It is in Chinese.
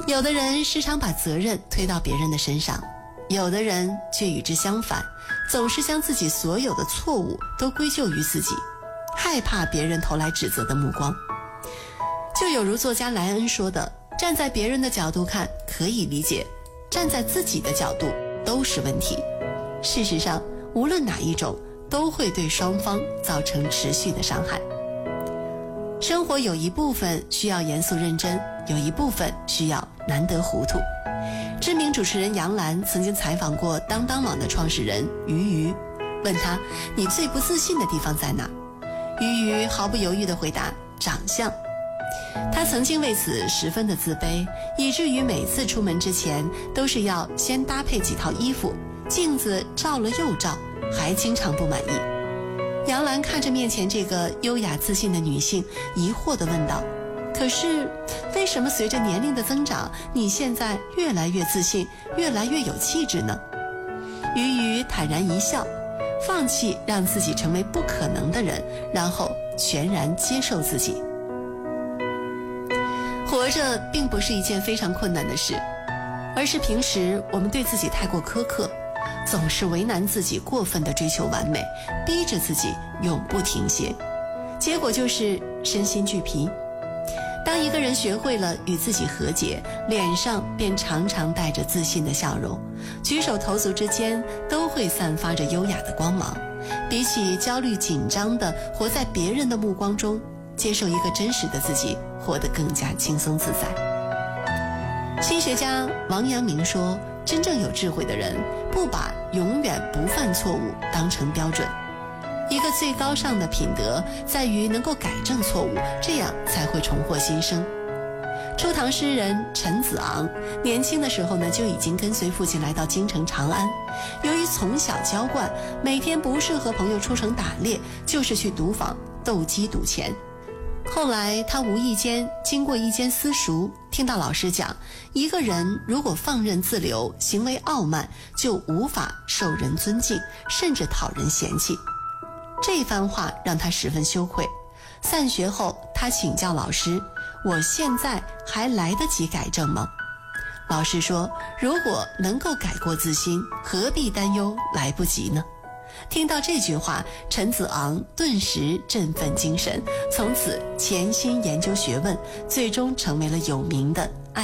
有的人时常把责任推到别人的身上，有的人却与之相反，总是将自己所有的错误都归咎于自己，害怕别人投来指责的目光。就有如作家莱恩说的，站在别人的角度看可以理解，站在自己的角度都是问题。事实上，无论哪一种都会对双方造成持续的伤害。生活有一部分需要严肃认真，有一部分需要难得糊涂。知名主持人杨澜曾经采访过当当网的创始人俞渝，问他你最不自信的地方在哪？俞渝毫不犹豫地回答长相。他曾经为此十分的自卑，以至于每次出门之前都是要先搭配几套衣服，镜子照了又照，还经常不满意。杨澜看着面前这个优雅自信的女性，疑惑地问道，可是为什么随着年龄的增长，你现在越来越自信，越来越有气质呢？俞渝坦然一笑，放弃让自己成为不可能的人，然后全然接受自己。活着并不是一件非常困难的事，而是平时我们对自己太过苛刻，总是为难自己，过分的追求完美，逼着自己永不停歇，结果就是身心俱疲。当一个人学会了与自己和解，脸上便常常带着自信的笑容，举手投足之间都会散发着优雅的光芒。比起焦虑紧张的活在别人的目光中，接受一个真实的自己，活得更加轻松自在。心学家王阳明说，真正有智慧的人不把永远不犯错误当成标准。一个最高尚的品德在于能够改正错误，这样才会重获新生。初唐诗人陈子昂年轻的时候呢，就已经跟随父亲来到京城长安。由于从小娇惯，每天不是和朋友出城打猎，就是去赌坊斗鸡赌钱。后来他无意间经过一间私塾，听到老师讲，一个人如果放任自流，行为傲慢，就无法受人尊敬，甚至讨人嫌弃。这番话让他十分羞愧。散学后，他请教老师，我现在还来得及改正吗？老师说，如果能够改过自新，何必担忧来不及呢？听到这句话，陈子昂顿时振奋精神，从此潜心研究学问，最终成为了有名的